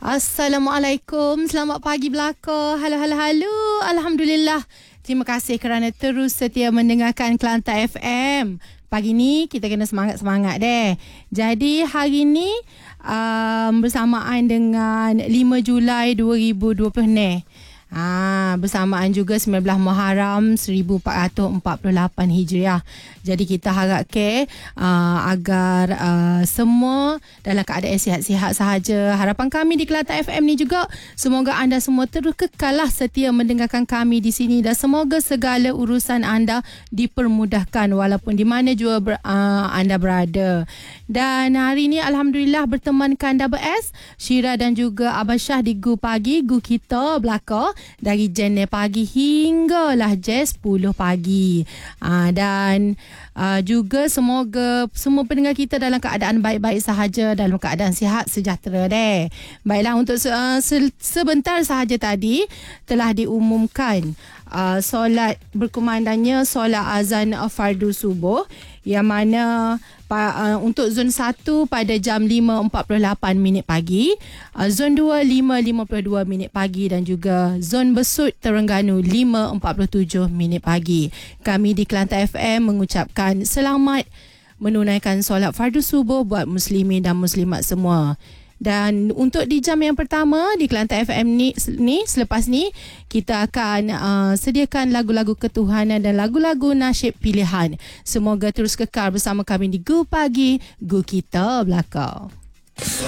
Assalamualaikum, selamat pagi belaka. Halo. Alhamdulillah. Terima kasih kerana terus setia mendengarkan Kelantan FM. Pagi ni kita kena semangat-semangat deh. Jadi hari ni bersamaan dengan 5 Julai 2020 ni. Bersamaan juga 19 Muharram 1448 Hijriah. Jadi kita harap agar semua dalam keadaan sihat-sihat sahaja. Harapan kami di Kelantan FM ni juga semoga anda semua terus kekallah setia mendengarkan kami di sini dan semoga segala urusan anda dipermudahkan walaupun di mana juga anda berada. Dan hari ni alhamdulillah bertemankan Double S, Syira dan juga Abah Syah di Gu Pagi, Gu kita belaka dari jam 9 pagi hinggalah jam 10 pagi. Dan juga semoga semua pendengar kita dalam keadaan baik-baik sahaja, dalam keadaan sihat sejahtera deh. Baiklah, untuk sebentar sahaja tadi telah diumumkan solat berkumandangnya solat azan fardu subuh, yang mana untuk zon 1 pada jam 5.48 minit pagi, zon 2 5.52 minit pagi dan juga zon Besut Terengganu 5.47 minit pagi. Kami di Kelantan FM mengucapkan selamat menunaikan solat fardu subuh buat muslimin dan muslimat semua. Dan untuk di jam yang pertama di Kelantan FM ni selepas ni kita akan sediakan lagu-lagu ketuhanan dan lagu-lagu nasyid pilihan. Semoga terus kekal bersama kami di Gu Pagi, Gu kita belaka.